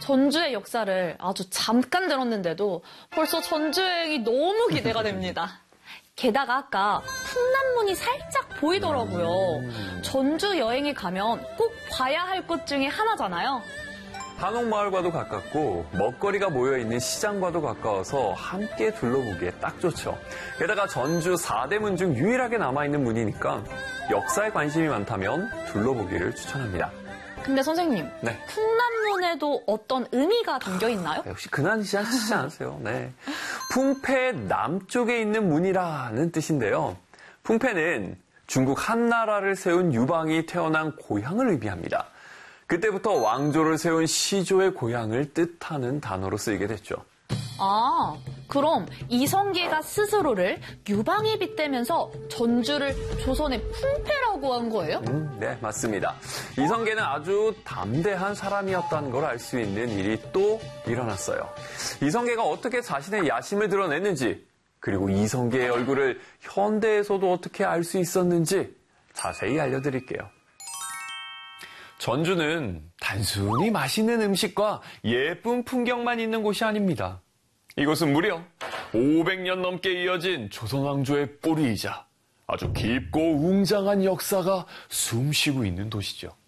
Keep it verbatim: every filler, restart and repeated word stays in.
전주의 역사를 아주 잠깐 들었는데도 벌써 전주 여행이 너무 기대가 됩니다. 게다가 아까 풍남문이 살짝 보이더라고요. 전주 여행에 가면 꼭 봐야 할 것 중에 하나잖아요. 한옥마을과도 가깝고 먹거리가 모여있는 시장과도 가까워서 함께 둘러보기에 딱 좋죠. 게다가 전주 사대문 중 유일하게 남아있는 문이니까 역사에 관심이 많다면 둘러보기를 추천합니다. 근데 선생님, 네. 풍남문에도 어떤 의미가 담겨 있나요? 역시 근한시 하시지 않으세요. 네. 풍패의 남쪽에 있는 문이라는 뜻인데요. 풍패는 중국 한나라를 세운 유방이 태어난 고향을 의미합니다. 그때부터 왕조를 세운 시조의 고향을 뜻하는 단어로 쓰이게 됐죠. 아, 그럼 이성계가 스스로를 유방에 빗대면서 전주를 조선의 풍패라고 한 거예요? 음, 네, 맞습니다. 이성계는 아주 담대한 사람이었다는 걸 알 수 있는 일이 또 일어났어요. 이성계가 어떻게 자신의 야심을 드러냈는지, 그리고 이성계의 얼굴을 현대에서도 어떻게 알 수 있었는지 자세히 알려드릴게요. 전주는 단순히 맛있는 음식과 예쁜 풍경만 있는 곳이 아닙니다. 이곳은 무려 오백 년 넘게 이어진 조선 왕조의 뿌리이자 아주 깊고 웅장한 역사가 숨쉬고 있는 도시죠.